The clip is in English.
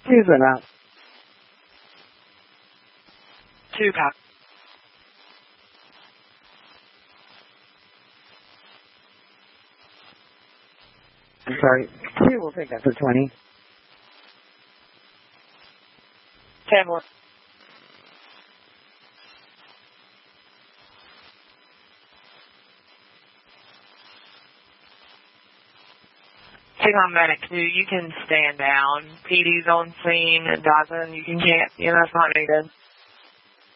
Please run out. 2 copy. I'm sorry. 2 will take that for 20. 10 more. Take on medic 2, you can stand down. PD's on scene, and Dawson, you can camp. That's not needed.